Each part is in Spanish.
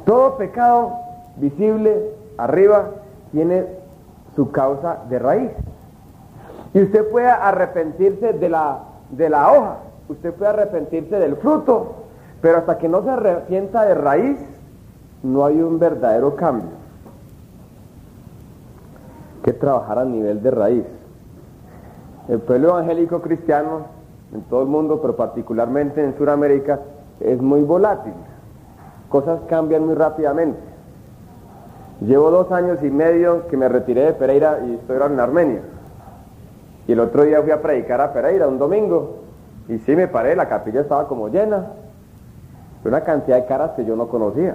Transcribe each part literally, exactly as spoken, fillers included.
Todo pecado visible arriba tiene su causa de raíz. Y usted puede arrepentirse de la, de la hoja, usted puede arrepentirse del fruto, pero hasta que no se arrepienta de raíz, no hay un verdadero cambio. Que trabajar a nivel de raíz. El pueblo evangélico cristiano en todo el mundo, pero particularmente en Sudamérica, es muy volátil. Cosas cambian muy rápidamente. Llevo dos años y medio que me retiré de Pereira y estoy ahora en Armenia. Y el otro día fui a predicar a Pereira, un domingo, y sí me paré, la capilla estaba como llena, de una cantidad de caras que yo no conocía.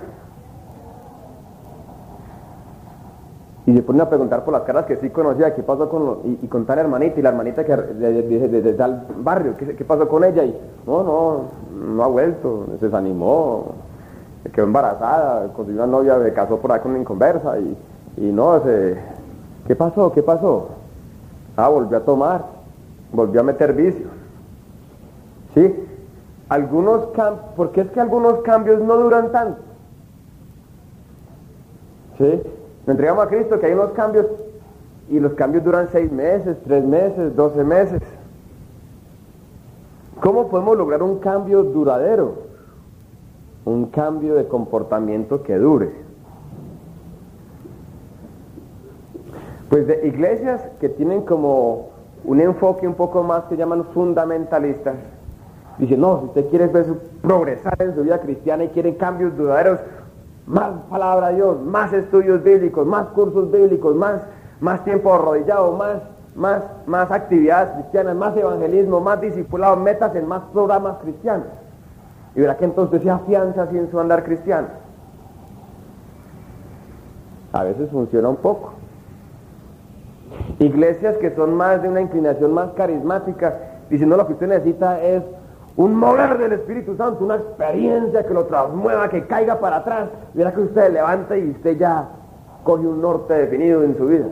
Y se ponen a preguntar por las caras que sí conocía, qué pasó con lo, y, y con tal hermanita, y la hermanita que de, de, de, de tal barrio, ¿qué, qué pasó con ella? Y no, no, no ha vuelto, se desanimó, se quedó embarazada, consiguió una novia, se casó por ahí con una inconversa, y, y no, se, ¿qué pasó? ¿Qué pasó? Ah, volvió a tomar, volvió a meter vicio. ¿Sí? Algunos cambios, porque es que algunos cambios no duran tanto. ¿Sí? Nos entregamos a Cristo que hay unos cambios y los cambios duran seis meses, tres meses, doce meses. ¿Cómo podemos lograr un cambio duradero? Un cambio de comportamiento que dure. Pues de iglesias que tienen como un enfoque un poco más que llaman fundamentalistas, dicen, no, si usted quiere ver su, progresar en su vida cristiana y quiere cambios duraderos, más palabra de Dios, más estudios bíblicos, más cursos bíblicos, más, más tiempo arrodillado, más, más, más actividades cristianas, más evangelismo, más discipulado, metas en más programas cristianos. Y verá que entonces se afianza así en su andar cristiano. A veces funciona un poco. Iglesias que son más de una inclinación más carismática, diciendo lo que usted necesita es un mover del Espíritu Santo, una experiencia que lo transmueva, que caiga para atrás, verá que usted se levanta y usted ya coge un norte definido en su vida.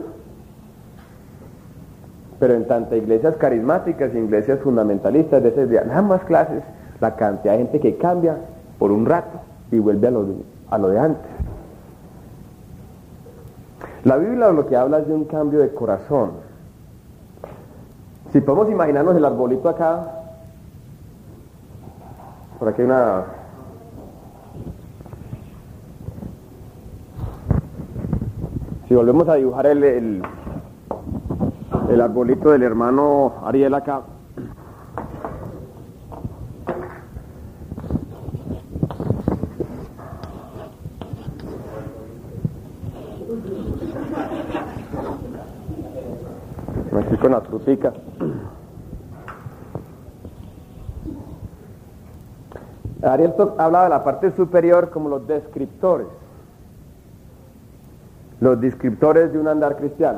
Pero en tanto iglesias carismáticas y iglesias fundamentalistas de esas de ambas clases, la cantidad de gente que cambia por un rato y vuelve a lo de, a lo de antes. La Biblia lo que habla es de un cambio de corazón. Si podemos imaginarnos el arbolito acá, por aquí hay una... Si volvemos a dibujar el, el, el arbolito del hermano Ariel acá, aquí con la frutica. Ariel hablaba de la parte superior como los descriptores, los descriptores de un andar cristiano.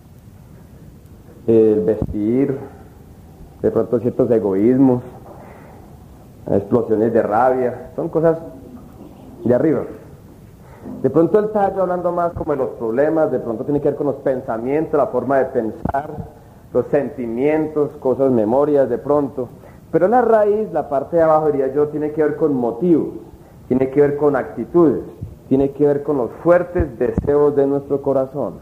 El vestir, de pronto ciertos egoísmos, explosiones de rabia, son cosas de arriba. De pronto él está hablando más como de los problemas, de pronto tiene que ver con los pensamientos, la forma de pensar, los sentimientos, cosas, memorias de pronto. Pero la raíz, la parte de abajo diría yo, tiene que ver con motivos, tiene que ver con actitudes, tiene que ver con los fuertes deseos de nuestro corazón.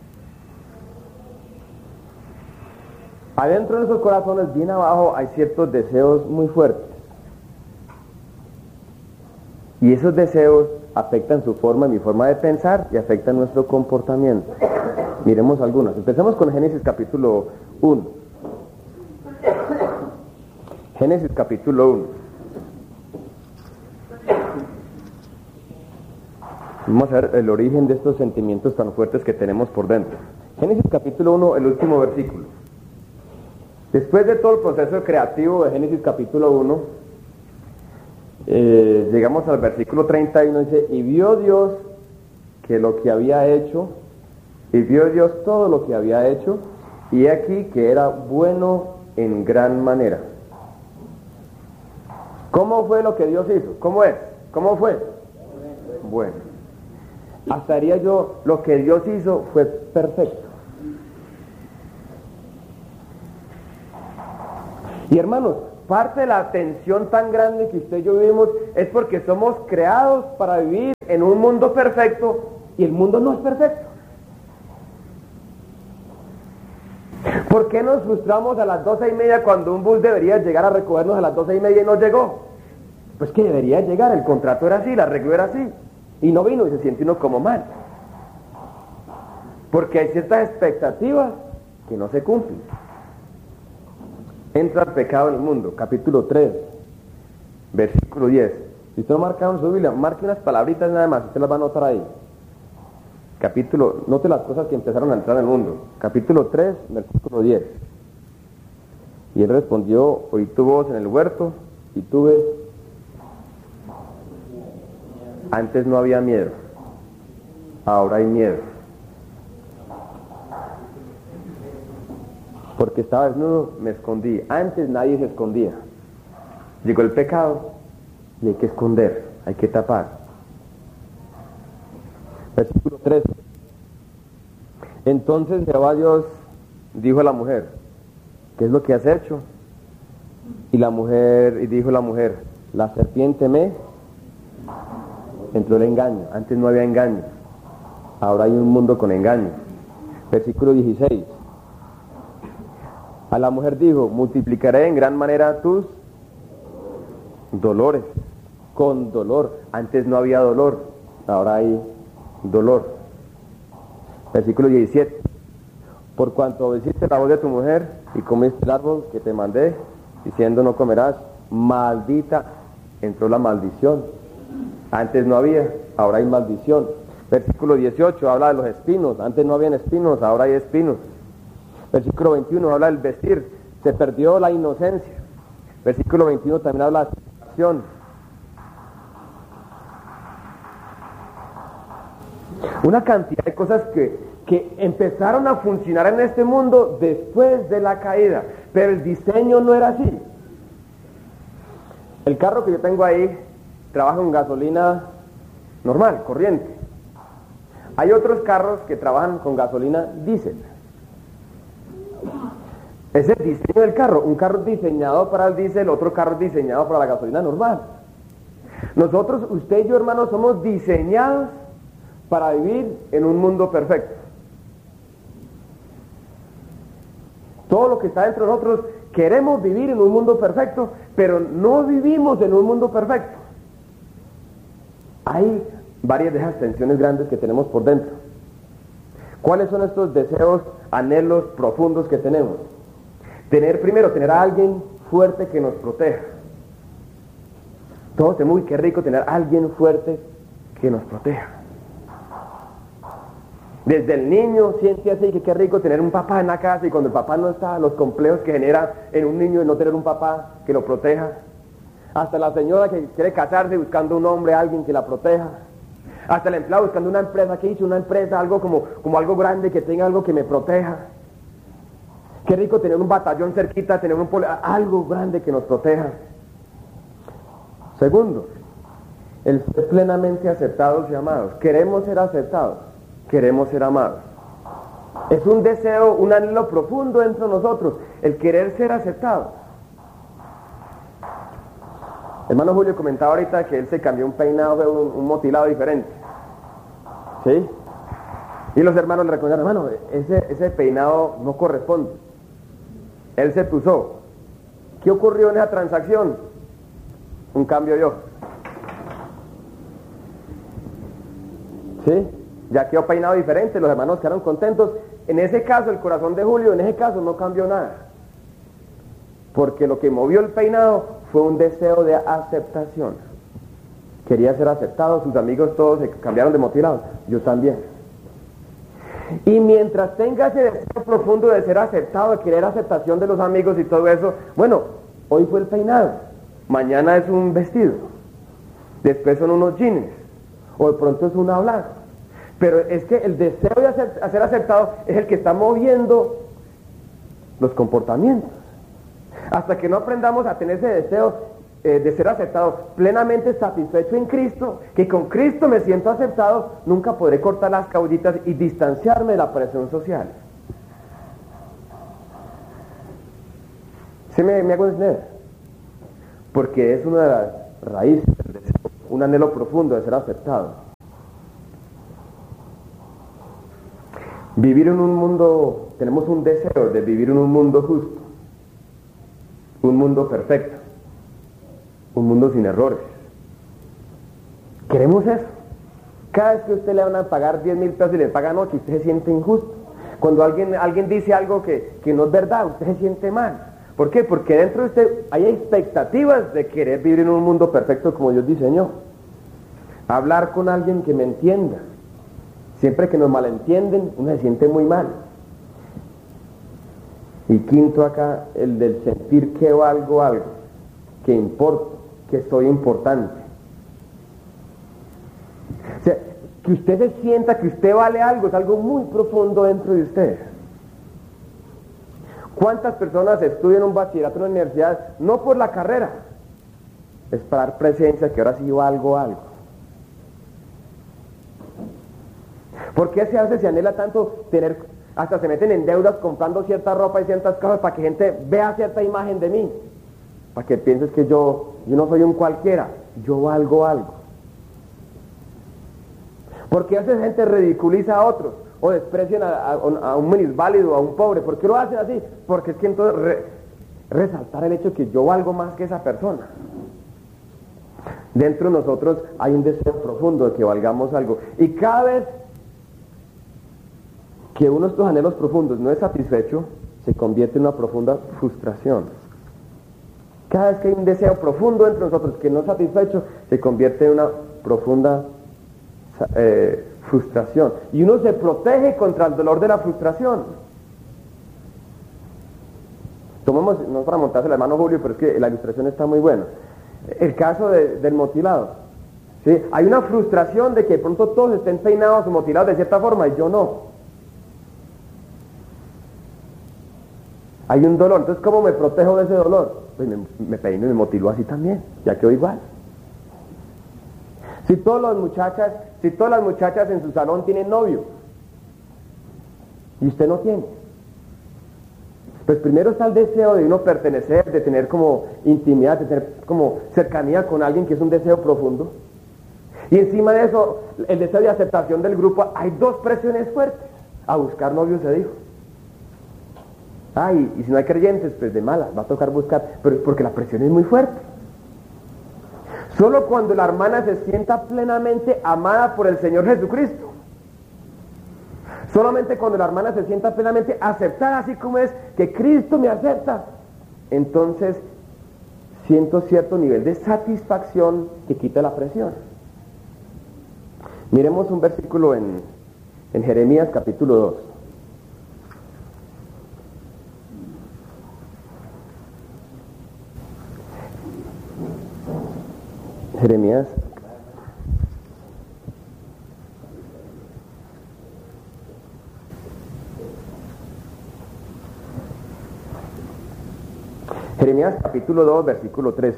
Adentro de nuestros corazones, bien abajo, hay ciertos deseos muy fuertes. Y esos deseos afectan su forma, mi forma de pensar y afectan nuestro comportamiento. Miremos algunos. Empezamos con Génesis capítulo uno. Génesis capítulo uno. Vamos a ver el origen de estos sentimientos tan fuertes que tenemos por dentro. Génesis capítulo uno, el último versículo. Después de todo el proceso creativo de Génesis capítulo uno, eh, llegamos al versículo treinta y uno, dice, y vio Dios que lo que había hecho, y vio Dios todo lo que había hecho, y aquí que era bueno en gran manera. ¿Cómo fue lo que Dios hizo? ¿Cómo es? ¿Cómo fue? Bueno. Hasta diría yo, lo que Dios hizo fue perfecto. Y hermanos, parte de la tensión tan grande que usted y yo vivimos es porque somos creados para vivir en un mundo perfecto y el mundo no es perfecto. ¿Por qué nos frustramos a las doce y media cuando un bus debería llegar a recogernos a las doce y media y no llegó? Pues que debería llegar, el contrato era así, la regla era así, y no vino y se siente uno como mal. Porque hay ciertas expectativas que no se cumplen. Entra el pecado en el mundo, capítulo tres, versículo diez. Si usted lo marca en su Biblia, marque unas palabritas nada más, usted las va a anotar ahí. Capítulo, note las cosas que empezaron a entrar en el mundo. Capítulo tres, versículo diez. Y él respondió, oí tu voz en el huerto y tuve... Antes no había miedo, ahora hay miedo. Porque estaba desnudo, me escondí. Antes nadie se escondía. Llegó el pecado y hay que esconder, hay que tapar. Versículo trece. Entonces Jehová Dios dijo a la mujer, ¿qué es lo que has hecho? Y la mujer, y dijo la mujer, la serpiente me entró el engaño. Antes no había engaño, ahora hay un mundo con engaño. Versículo dieciséis. A la mujer dijo, multiplicaré en gran manera tus dolores. Con dolor. Antes no había dolor, ahora hay dolor. Versículo diecisiete. Por cuanto obedeciste la voz de tu mujer y comiste el árbol que te mandé, diciendo no comerás, maldita, entró la maldición. Antes no había, ahora hay maldición. Versículo dieciocho habla de los espinos. Antes no habían espinos, ahora hay espinos. Versículo veintiuno habla del vestir. Se perdió la inocencia. Versículo veintiuno también habla de la acción. Una cantidad de cosas que, que empezaron a funcionar en este mundo después de la caída. Pero el diseño no era así. El carro que yo tengo ahí trabaja con gasolina normal, corriente. Hay otros carros que trabajan con gasolina diésel. Es el diseño del carro. Un carro diseñado para el diésel, otro carro diseñado para la gasolina normal. Nosotros, usted y yo, hermanos, somos diseñados para vivir en un mundo perfecto. Todo lo que está dentro de nosotros, queremos vivir en un mundo perfecto, pero no vivimos en un mundo perfecto. Hay varias de esas tensiones grandes que tenemos por dentro. ¿Cuáles son estos deseos, anhelos profundos que tenemos? Tener, primero, tener a alguien fuerte que nos proteja. Todos tenemos, uy, qué rico tener a alguien fuerte que nos proteja. Desde el niño siente así que qué rico tener un papá en la casa, y cuando el papá no está, los complejos que genera en un niño de no tener un papá que lo proteja. Hasta la señora que quiere casarse buscando un hombre, alguien que la proteja. Hasta el empleado buscando una empresa, que hizo una empresa, algo como, como algo grande, que tenga algo que me proteja. Qué rico tener un batallón cerquita, tener un poli- algo grande que nos proteja. Segundo, el ser plenamente aceptados y amados. Queremos ser aceptados, queremos ser amados. Es un deseo, un anhelo profundo dentro de nosotros, el querer ser aceptados. Hermano Julio comentaba ahorita que él se cambió un peinado, de un, un motilado diferente. ¿Sí? Y los hermanos le reconocieron, hermano, ese, ese peinado no corresponde. Él se puso. ¿Qué ocurrió en esa transacción? Un cambio yo. ¿Sí? Ya quedó peinado diferente, los hermanos quedaron contentos. En ese caso, el corazón de Julio, en ese caso no cambió nada. Porque lo que movió el peinado fue un deseo de aceptación. Quería ser aceptado, sus amigos todos se cambiaron de motilado, yo también. Y mientras tenga ese deseo profundo de ser aceptado, de querer aceptación de los amigos y todo eso, bueno, hoy fue el peinado, mañana es un vestido, después son unos jeans, o de pronto es un hablar. Pero es que el deseo de ser, ser aceptado es el que está moviendo los comportamientos. Hasta que no aprendamos a tener ese deseo eh, de ser aceptado, plenamente satisfecho en Cristo, que con Cristo me siento aceptado, nunca podré cortar las caudillas y distanciarme de la presión social. ¿Sí me, me hago entender? porque es una de las raíces del deseo, un anhelo profundo de ser aceptado. Vivir en un mundo, tenemos un deseo de vivir en un mundo justo, un mundo perfecto, un mundo sin errores. Queremos eso. Cada vez que a usted le van a pagar diez mil pesos y le pagan ocho, usted se siente injusto. Cuando alguien, alguien dice algo que, que no es verdad, usted se siente mal. ¿Por qué? Porque dentro de usted hay expectativas de querer vivir en un mundo perfecto como Dios diseñó. Hablar con alguien que me entienda. Siempre que nos malentienden, uno se siente muy mal. Y quinto acá, el del sentir que valgo algo, que importo, que soy importante. O sea, que usted se sienta que usted vale algo, es algo muy profundo dentro de usted. ¿Cuántas personas estudian un bachillerato en la universidad? No por la carrera, es para dar presencia, que ahora sí valgo algo. ¿Por qué se hace, se anhela tanto tener, hasta se meten en deudas comprando cierta ropa y ciertas cosas para que gente vea cierta imagen de mí? Para que pienses que yo, yo no soy un cualquiera, yo valgo algo. ¿Por qué hace gente ridiculiza a otros? O desprecian a, a, a un minusválido, a un pobre. ¿Por qué lo hacen así? Porque es que entonces re, resaltar el hecho de que yo valgo más que esa persona. Dentro de nosotros hay un deseo profundo de que valgamos algo. Y cada vez que uno de estos anhelos profundos no es satisfecho, se convierte en una profunda frustración. Cada vez que hay un deseo profundo entre nosotros que no es satisfecho, se convierte en una profunda eh, frustración. Y uno se protege contra el dolor de la frustración. Tomamos, no para montarse la hermano Julio, pero es que la ilustración está muy buena. El caso de, del motilado. ¿Sí? Hay una frustración de que de pronto todos estén peinados o motilados de cierta forma y yo no. Hay un dolor, entonces ¿cómo me protejo de ese dolor? Pues me, me peino y me motilo así también, ya quedo igual. Si todas las muchachas, si todas las muchachas en su salón tienen novio y usted no tiene, pues primero está el deseo de uno pertenecer, de tener como intimidad, de tener como cercanía con alguien, que es un deseo profundo. Y encima de eso, el deseo de aceptación del grupo. Hay dos presiones fuertes. A buscar novio se dijo. Ah, y, y si no hay creyentes, pues de malas, va a tocar buscar, pero es porque la presión es muy fuerte. Solo cuando la hermana se sienta plenamente amada por el Señor Jesucristo, solamente cuando la hermana se sienta plenamente aceptada así como es, que Cristo me acepta, entonces siento cierto nivel de satisfacción que quita la presión. Miremos un versículo en, en Jeremías capítulo dos. Jeremías Jeremías capítulo dos, versículo tres.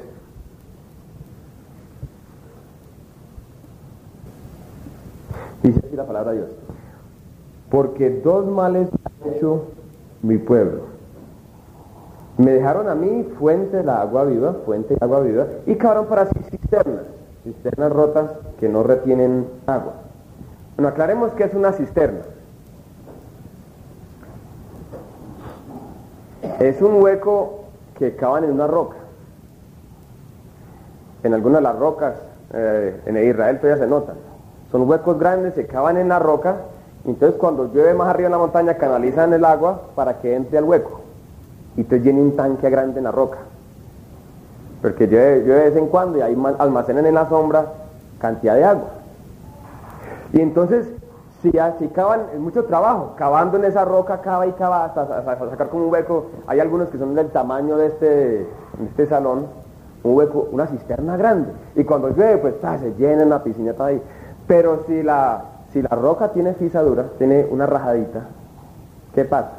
Dice así la palabra de Dios: porque dos males ha hecho mi pueblo. Me dejaron a mí fuente de la agua viva, fuente de agua viva, y cavaron para sí cisternas, cisternas rotas que no retienen agua. Bueno, aclaremos qué es una cisterna. Es un hueco que cavan en una roca. En algunas de las rocas, eh, en Israel todavía se notan. Son huecos grandes, se cavan en la roca, y entonces cuando llueve más arriba en la montaña canalizan el agua para que entre al hueco. Y entonces llene un tanque grande en la roca, porque llueve, llueve de vez en cuando y ahí almacenan en la sombra cantidad de agua. Y entonces si, si cavan, es mucho trabajo, cavando en esa roca, cava y cava hasta, hasta, hasta sacar como un hueco. Hay algunos que son del tamaño de este, de este salón, un hueco, una cisterna grande, y cuando llueve pues ah, se llena la piscineta ahí. Pero si la, si la roca tiene fisadura, tiene una rajadita, ¿qué pasa?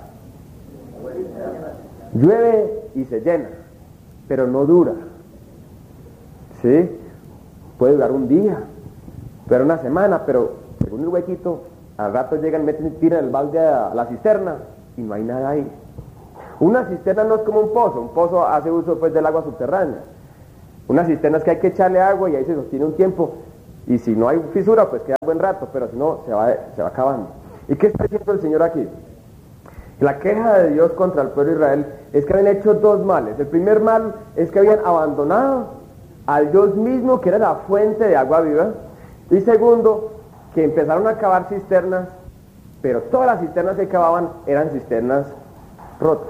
Llueve y se llena, pero no dura. ¿Sí? Puede durar un día, durar una semana, pero según el huequito, al rato llegan, meten, tiran el balde a la cisterna y no hay nada ahí. Una cisterna no es como un pozo, un pozo hace uso pues del agua subterránea. Una cisterna es que hay que echarle agua y ahí se sostiene un tiempo. Y si no hay fisura, pues queda buen rato, pero si no, se va, se va acabando. ¿Y qué está diciendo el Señor aquí? La queja de Dios contra el pueblo de Israel es que habían hecho dos males. El primer mal es que habían abandonado al Dios mismo, que era la fuente de agua viva. Y segundo, que empezaron a cavar cisternas, pero todas las cisternas que cavaban eran cisternas rotas.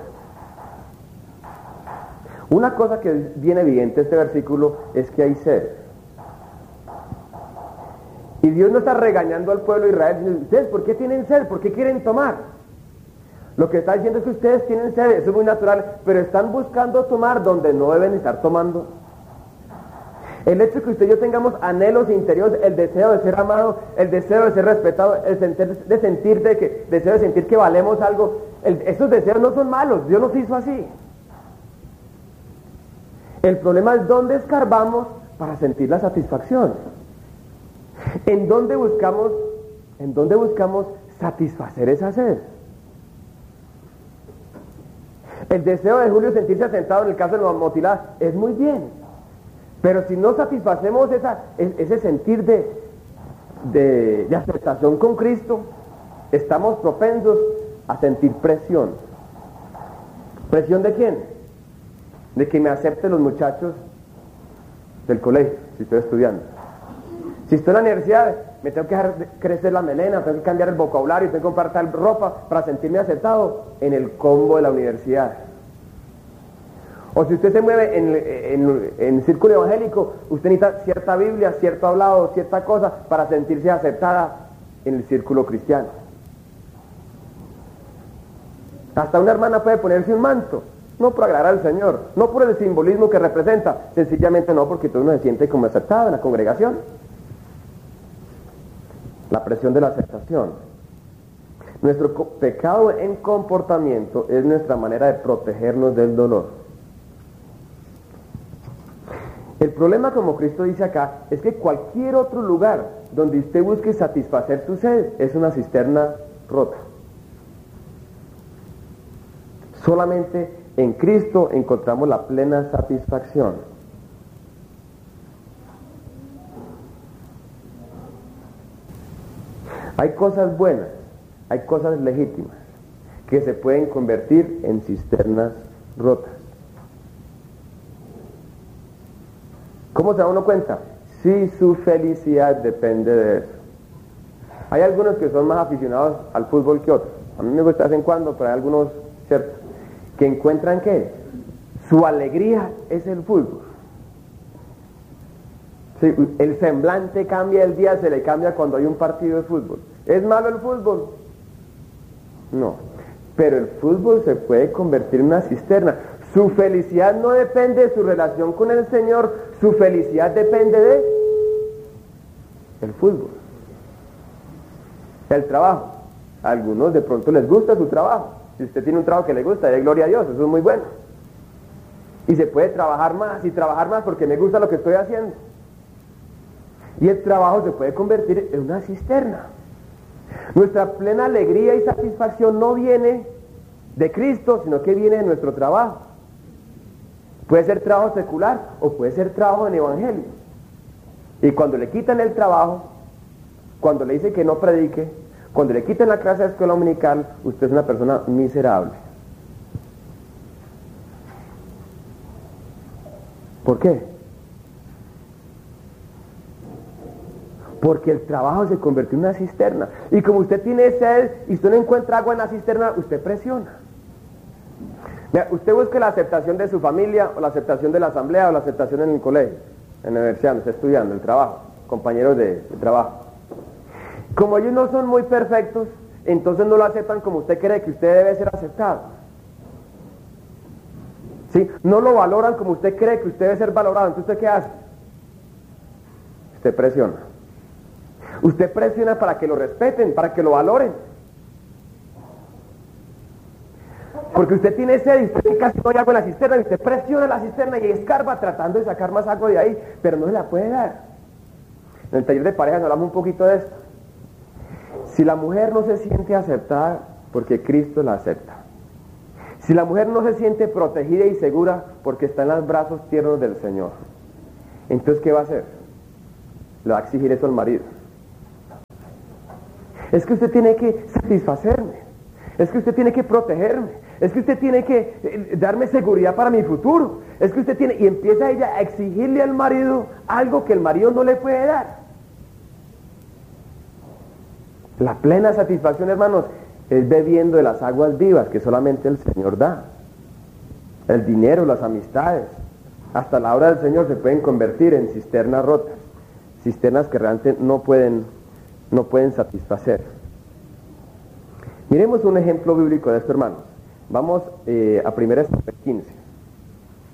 Una cosa que es bien evidente en este versículo es que hay sed. Y Dios no está regañando al pueblo de Israel, diciendo, ¿ustedes por qué tienen sed? ¿Por qué quieren tomar? Lo que está diciendo es que ustedes tienen sed, eso es muy natural, pero están buscando tomar donde no deben estar tomando. El hecho de que usted y yo tengamos anhelos interiores, el deseo de ser amado, el deseo de ser respetado, el sentir, de sentir de que, deseo de sentir que valemos algo, el, esos deseos no son malos, Dios nos hizo así. El problema es dónde escarbamos para sentir la satisfacción. ¿En dónde buscamos, en dónde buscamos satisfacer esa sed? El deseo de Julio sentirse sentado en el caso de la motilada es muy bien, pero si no satisfacemos esa, ese sentir de, de, de aceptación con Cristo, estamos propensos a sentir presión. ¿Presión de quién? De que me acepten los muchachos del colegio, si estoy estudiando. Si estoy en la universidad, me tengo que dejar crecer la melena, tengo que cambiar el vocabulario, tengo que comprar tal ropa para sentirme aceptado en el combo de la universidad. O si usted se mueve en, en, en el círculo evangélico, usted necesita cierta Biblia, cierto hablado, cierta cosa para sentirse aceptada en el círculo cristiano. Hasta una hermana puede ponerse un manto, no por agradar al Señor, no por el simbolismo que representa, sencillamente no, porque todo uno se siente como aceptado en la congregación. La presión de la aceptación. Nuestro pecado en comportamiento es nuestra manera de protegernos del dolor. El problema, como Cristo dice acá, es que cualquier otro lugar donde usted busque satisfacer su sed es una cisterna rota. Solamente en Cristo encontramos la plena satisfacción. Hay cosas buenas, hay cosas legítimas que se pueden convertir en cisternas rotas. ¿Cómo se da uno cuenta? Si su felicidad depende de eso. Hay algunos que son más aficionados al fútbol que otros. A mí me gusta de vez en cuando, pero hay algunos, ¿cierto?, que encuentran que su alegría es el fútbol. Sí, el semblante cambia, el día se le cambia cuando hay un partido de fútbol. ¿Es malo el fútbol? No, pero el fútbol se puede convertir en una cisterna. Su felicidad no depende de su relación con el Señor, su felicidad depende de el fútbol. El trabajo. A algunos de pronto les gusta su trabajo. Si usted tiene un trabajo que le gusta, dé gloria a Dios, eso es muy bueno. Y se puede trabajar más y trabajar más porque me gusta lo que estoy haciendo. Y el trabajo se puede convertir en una cisterna. Nuestra plena alegría y satisfacción no viene de Cristo, sino que viene de nuestro trabajo. Puede ser trabajo secular o puede ser trabajo en evangelio. Y cuando le quitan el trabajo, cuando le dicen que no predique, cuando le quitan la clase de escuela dominical, usted es una persona miserable. ¿Por qué? Porque el trabajo se convirtió en una cisterna. Y como usted tiene sed y usted no encuentra agua en la cisterna, usted presiona. Mira, usted busca la aceptación de su familia, o la aceptación de la asamblea, o la aceptación en el colegio, en la universidad, donde está estudiando, el trabajo, compañeros de, de trabajo. Como ellos no son muy perfectos, entonces no lo aceptan como usted cree que usted debe ser aceptado. ¿Sí? No lo valoran como usted cree que usted debe ser valorado. Entonces, ¿usted qué hace? Usted presiona. Usted presiona para que lo respeten, para que lo valoren. Porque usted tiene sed y usted casi no hay agua en la cisterna, y usted presiona la cisterna y escarba tratando de sacar más agua de ahí, pero no se la puede dar. En el taller de parejas hablamos un poquito de esto. Si la mujer no se siente aceptada, porque Cristo la acepta. Si la mujer no se siente protegida y segura, porque está en los brazos tiernos del Señor. Entonces, ¿qué va a hacer? Le va a exigir eso al marido. Es que usted tiene que satisfacerme, es que usted tiene que protegerme, es que usted tiene que eh, darme seguridad para mi futuro, es que usted tiene... Y empieza ella a exigirle al marido algo que el marido no le puede dar. La plena satisfacción, hermanos, es bebiendo de las aguas vivas que solamente el Señor da. El dinero, las amistades, hasta la hora del Señor se pueden convertir en cisternas rotas, cisternas que realmente no pueden, no pueden satisfacer. Miremos un ejemplo bíblico de esto, hermanos. Vamos eh, a primera Samuel quince.